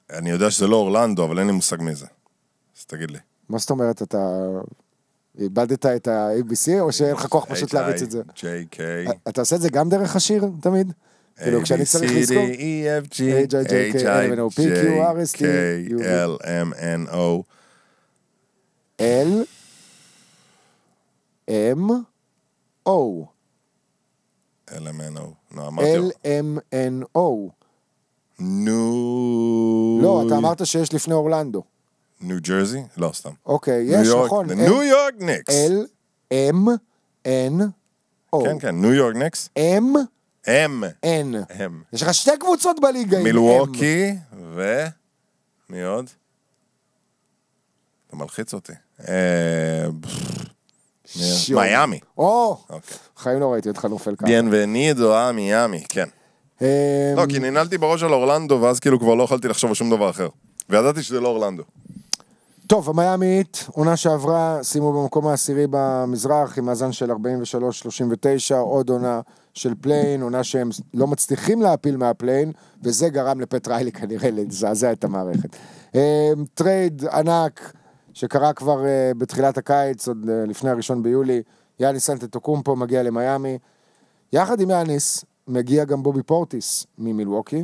אני יודע שזה לא אורלנדו, אבל אין לי מושג מי זה. אז תגיד לי. מה זאת אומרת, אתה איבדת את ה-ABC, או שאין לך כוח פשוט להריץ את זה? H-I-J-K. אתה עושה את זה גם דרך השיר, תמיד? כאילו, כשאני צריך לזכור? A-B-C-D-E-F-G H-I-J-K-L-M-N-O L-M-O L-M-N-O. לא, אמרתי לו. L-M-N-O. ניו... לא, אתה אמרת שיש לפני אורלנדו. ניו ג'רזי? לא, סתם. אוקיי, יש, נכון. ניו יורק ניקס. L-M-N-O. כן, כן, ניו יורק ניקס. M-N. יש לך שתי קבוצות בליגה. מילווקי, מי עוד? אתה מלחיץ אותי. מיאמי. חיים לא ראיתי אותך נופל ככה. ביינבנידו מיאמי, כן. לא, כי ננעלתי בראש על אורלנדו, ואז כאילו כבר לא יכולתי לחשוב על שום דבר אחר. וידעתי שזה לא אורלנדו. טוב, המיאמית, עונה שעברה, שימו במקום העשירי במזרח, עם מאזן של 43-39, עוד עונה של פליין, עונה שהם לא מצליחים להפיל מהפליין, וזה גרם לפט ריילי כנראה לזעזע את המערכת. טרייד ענק, שקרה כבר בתחילת הקיץ, עוד לפני הראשון ביולי, יאניס אנטטוקומפו מגיע למיאמי, יחד עם יאניס, מגיע גם בובי פורטיס ממילווקי,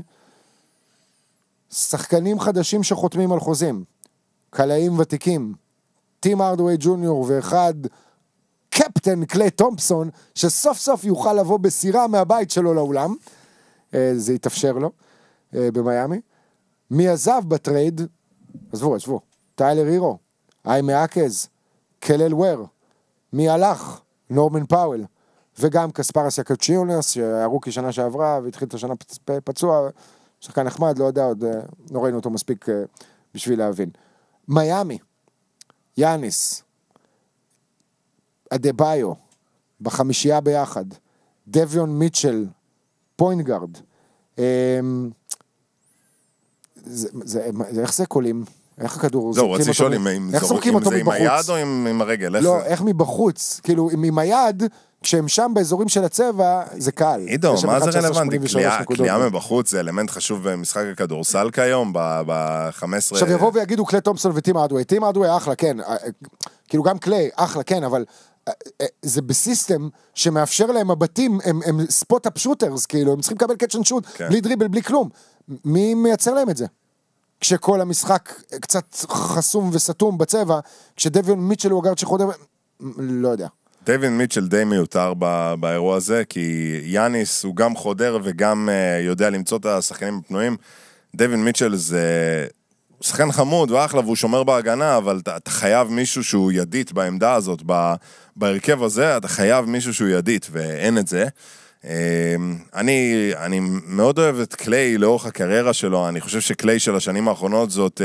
שחקנים חדשים שחותמים על חוזים, קלעים ותיקים, טים ארדווי ג'וניור ואחד קפטן קליי תומפסון, שסוף סוף יוכל לבוא בסירה מהבית שלו לאולם, זה יתאפשר לו במיאמי. מי עזב בטרייד? עזבו, טיילר הירו, איימה אקז, קלל וויר, מי הלך? נורמן פאוול, וגם קספרס יקצ'יונס, שהרוקי שנה שעברה, והתחיל את השנה פצוע, שחקן נחמד, לא יודע, עוד לא ראינו אותו מספיק בשביל להבין. מיאמי, יאניס, אדבאיו, בחמישייה ביחד, דביון מיטשל, פוינטגארד, איך זה קולים? איך הכדור? זהו, רציתי לשאול אם זה עם היד או עם הרגל? לא, איך מבחוץ? כאילו, עם היד, כשהם שם באזורים של הצבע, זה קל. עידו, מה זה רלוונטי? קליעה מבחוץ זה אלמנט חשוב במשחק הכדורסל כיום, ב-15... עכשיו יבואו ויגידו קליי תומפסון וטים ארדווי. טים ארדווי אחלה, כן. כאילו גם קליי, אחלה, כן, אבל זה בסיסטם שמאפשר להם הבתים, הם ספוט-אפ שוטרס, כאילו, הם צריכים לקבל קאץ' אנד שוט, בלי דריבל, בלי כלום. מי מייצר להם את זה? כשכל המשחק קצת חסום וסתום בצבע, כשדביון מיטשל הוא הגארד שחודר, לא יודע. דייווין מיטשל די מיותר באירוע הזה, כי יאניס הוא גם חודר וגם יודע למצוא את השחקנים הפנויים. דייווין מיטשל זה שחקן חמוד ואחלה והוא שומר בהגנה, אבל אתה חייב מישהו שהוא ידית בעמדה הזאת, בהרכב הזה אתה חייב מישהו שהוא ידית, ואין את זה. אני מאוד אוהב את קליי לאורך הקריירה שלו, אני חושב שקליי של השנים האחרונות זאת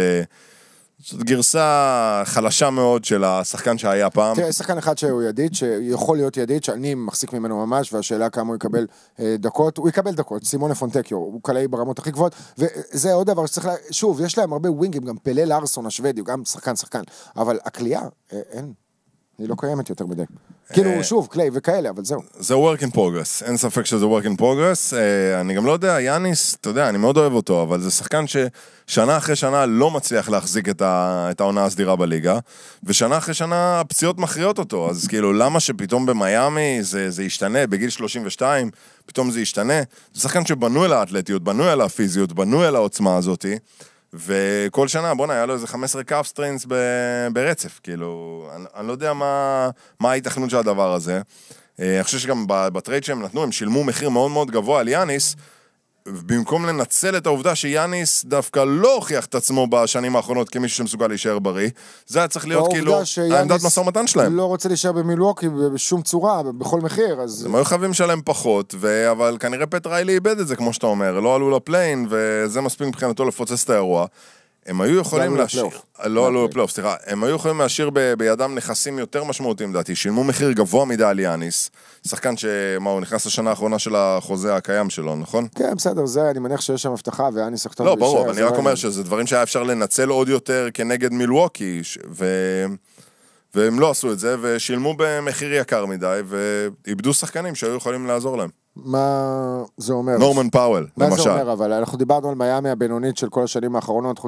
גרסה חלשה מאוד של השחקן שהיה פעם. תראה, שחקן אחד שהוא ידיד, שיכול להיות ידיד, שאני מחזיק ממנו ממש, והשאלה כמה הוא יקבל דקות, הוא יקבל דקות, סימונה פונטקיו, הוא קלעי ברמות הכי גבוהות, וזה עוד דבר שצריך, שוב, יש להם הרבה ווינגים, גם פלה לארסון השוודי, הוא גם שחקן, אבל הקליעה, אין, היא לא קיימת יותר מדי. כאילו, שוב, קליי וכאלה, אבל זהו. זה work in progress, אין ספק שזה work in progress, אני גם לא יודע, יאניס, אתה יודע, אני מאוד אוהב אותו, אבל זה שחקן ששנה אחרי שנה לא מצליח להחזיק את העונה הסדירה בליגה, ושנה אחרי שנה הפציעות מכריעות אותו, אז כאילו, למה שפתאום במיאמי זה ישתנה, בגיל 32, פתאום זה ישתנה, זה שחקן שבנו אל האתלטיות, בנו אל הפיזיות, בנו אל העוצמה הזאת, וכל שנה, בוא היה לו איזה 15 קאפ סטריינס ברצף, כאילו, אני לא יודע מה ההתכנות של הדבר הזה. אני חושב שגם בטרייד שהם נתנו, הם שילמו מחיר מאוד מאוד גבוה על יאניס, במקום לנצל את העובדה שיאניס דווקא לא הוכיח את עצמו בשנים האחרונות כמישהו שמסוגל להישאר בריא, זה היה צריך להיות כאילו העמדת משא ומתן שלהם. לא רוצה להישאר במילווקי בשום צורה, בכל מחיר, אז... הם היו חייבים שלהם פחות, אבל כנראה פט ריילי איבד את זה, כמו שאתה אומר, לא עלו לפליין, וזה מספיק מבחינתו לפוצץ את האירוע. הם היו יכולים להשאיר, לא עלו לפלייאוף, סליחה, הם היו יכולים להשאיר בידם נכסים יותר משמעותיים, דעתי, שילמו מחיר גבוה מדי על יאניס, שחקן שמה, הוא נכנס לשנה האחרונה של החוזה הקיים שלו, נכון? כן, בסדר, זה, אני מניח שיש שם הבטחה, ויאניס יחתום לא, ברור, אבל אני רק אומר שזה דברים שהיה אפשר לנצל עוד יותר כנגד מילווקי, והם לא עשו את זה, ושילמו במחיר יקר מדי, ואיבדו שחקנים שהיו יכולים לעזור להם. מה זה אומר? נורמן פאוול, למשל. מה זה אומר, אבל אנחנו דיברנו על מיאמי הבינונית של כל השנים האחרונות,